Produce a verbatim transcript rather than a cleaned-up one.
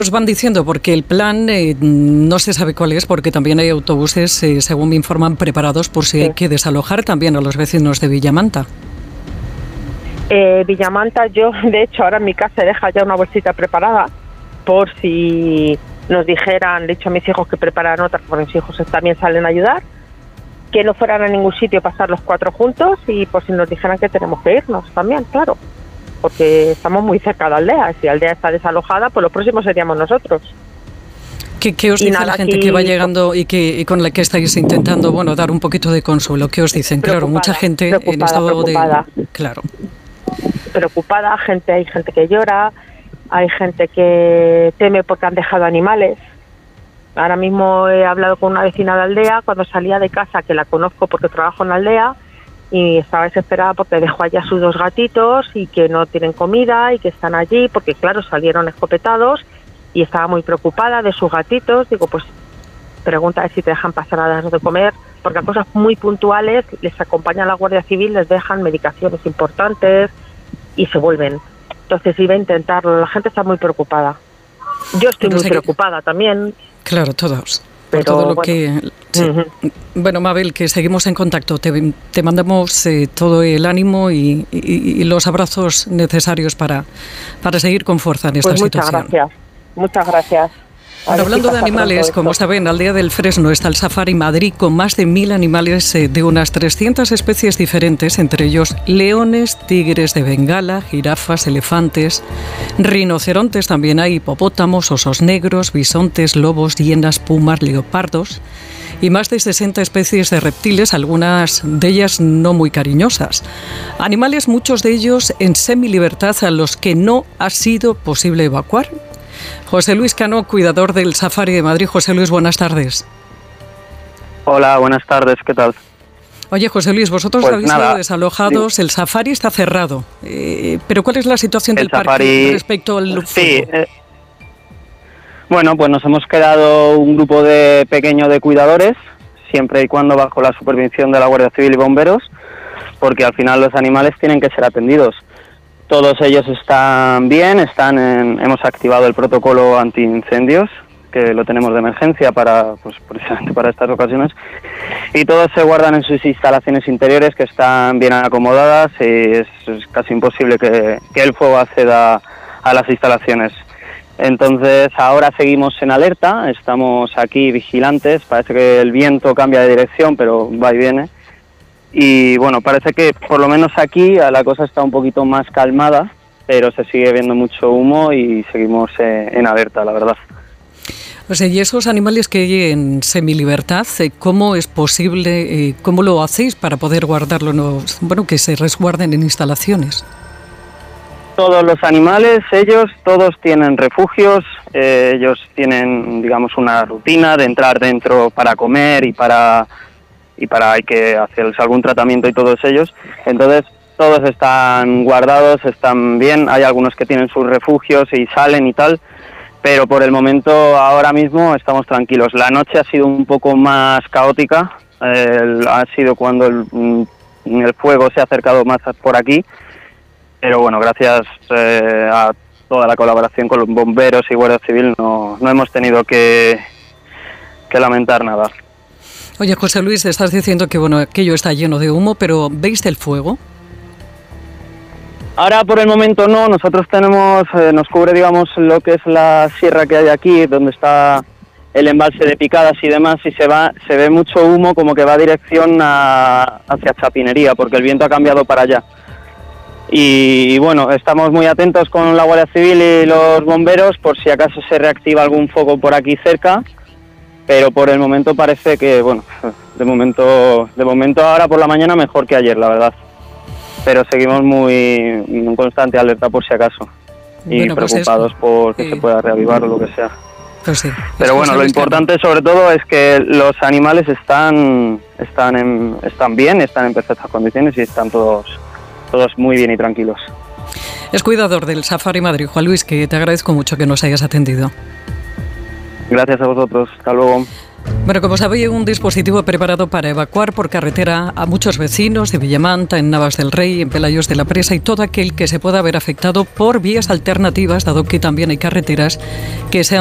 Os van diciendo, porque el plan eh, no se sabe cuál es, porque también hay autobuses, eh, según me informan, preparados por si sí. hay que desalojar también a los vecinos de Villamanta. Eh, Villamanta, yo de hecho ahora en mi casa deja ya una bolsita preparada por si nos dijeran, le he dicho a mis hijos que prepararan otra, porque mis hijos también salen a ayudar, que no fueran a ningún sitio a pasar los cuatro juntos y por si nos dijeran que tenemos que irnos también, claro. Porque estamos muy cerca de la aldea. Si la aldea está desalojada, pues los próximos seríamos nosotros. ¿Qué, qué os dice nada, la gente aquí, que va llegando y que y con la que estáis intentando, bueno, dar un poquito de consuelo? ¿Qué os dicen? Claro, mucha gente en estado preocupada. de... Claro. Preocupada, gente, hay gente que llora, hay gente que teme porque han dejado animales. Ahora mismo he hablado con una vecina de la aldea, cuando salía de casa, que la conozco porque trabajo en la aldea, y estaba desesperada porque dejó allá sus dos gatitos y que no tienen comida y que están allí porque claro salieron escopetados y estaba muy preocupada de sus gatitos. Digo, pues pregunta si te dejan pasar a darnos de comer, porque a cosas muy puntuales les acompaña la Guardia Civil, les dejan medicaciones importantes y se vuelven. Entonces iba a intentarlo, la gente está muy preocupada. Yo estoy muy preocupada que... también. Claro, todos. Por todo lo bueno. que... Sí. Uh-huh. Bueno, Mabel, que seguimos en contacto. Te, te mandamos eh, todo el ánimo y, y, y los abrazos necesarios para, para seguir con fuerza en esta pues muchas situación. Muchas gracias. Muchas gracias. Ahora, hablando de animales, como saben, Aldea del Fresno está el Safari Madrid con más de mil animales eh, de unas trescientas especies diferentes, entre ellos leones, tigres de Bengala, jirafas, elefantes, rinocerontes, también hay hipopótamos, osos negros, bisontes, lobos, hienas, pumas, leopardos y más de sesenta especies de reptiles, algunas de ellas no muy cariñosas. Animales, muchos de ellos en semilibertad, a los que no ha sido posible evacuar. José Luis Cano, cuidador del Safari de Madrid. José Luis, buenas tardes. Hola, buenas tardes, ¿qué tal? Oye, José Luis, vosotros pues habéis nada, sido desalojados, sí. El Safari está cerrado, eh, pero ¿cuál es la situación el del safari, parque respecto al fuego? Sí, eh, bueno, pues nos hemos quedado un grupo de pequeño de cuidadores, siempre y cuando bajo la supervisión de la Guardia Civil y bomberos, porque al final los animales tienen que ser atendidos. Todos ellos están bien, están en, hemos activado el protocolo antiincendios, que lo tenemos de emergencia para, pues, precisamente para estas ocasiones, y todos se guardan en sus instalaciones interiores, que están bien acomodadas, y es, es casi imposible que, que el fuego acceda a las instalaciones. Entonces ahora seguimos en alerta, estamos aquí vigilantes, parece que el viento cambia de dirección, pero va y viene. Y bueno, parece que por lo menos aquí la cosa está un poquito más calmada, pero se sigue viendo mucho humo y seguimos eh, en alerta, la verdad. O sea, y esos animales que hay en semilibertad, ¿cómo es posible, eh, cómo lo hacéis para poder guardarlos, bueno, que se resguarden en instalaciones? Todos los animales, ellos, todos tienen refugios, eh, ellos tienen, digamos, una rutina de entrar dentro para comer y para... y para hay que hacerles algún tratamiento y todos ellos. Entonces todos están guardados, están bien, hay algunos que tienen sus refugios y salen y tal, pero por el momento ahora mismo estamos tranquilos. La noche ha sido un poco más caótica, eh, ha sido cuando el, el fuego se ha acercado más por aquí, pero bueno, gracias eh, a toda la colaboración con los bomberos y Guardia Civil no, no hemos tenido que, que lamentar nada. Oye, José Luis, estás diciendo que bueno, aquello está lleno de humo, pero ¿veis el fuego? Ahora por el momento no, nosotros tenemos, eh, nos cubre digamos lo que es la sierra que hay aquí, donde está el embalse de Picadas y demás, y se va, se ve mucho humo como que va dirección a, hacia Chapinería, porque el viento ha cambiado para allá. Y, y bueno, estamos muy atentos con la Guardia Civil y los bomberos por si acaso se reactiva algún foco por aquí cerca. Pero por el momento parece que, bueno, de momento de momento ahora por la mañana mejor que ayer, la verdad. Pero seguimos muy en constante alerta por si acaso. Y bueno, pues preocupados por que sí. se pueda reavivar o lo que sea. Pues sí. Pero bueno, lo importante sobre todo es que los animales están están en, están bien, están en perfectas condiciones y están todos, todos muy bien y tranquilos. Es cuidador del Safari Madrid, Juan Luis, que te agradezco mucho que nos hayas atendido. Gracias a vosotros. Hasta luego. Bueno, como sabéis, un dispositivo preparado para evacuar por carretera a muchos vecinos de Villamanta, en Navas del Rey, en Pelayos de la Presa y todo aquel que se pueda ver afectado por vías alternativas, dado que también hay carreteras que se han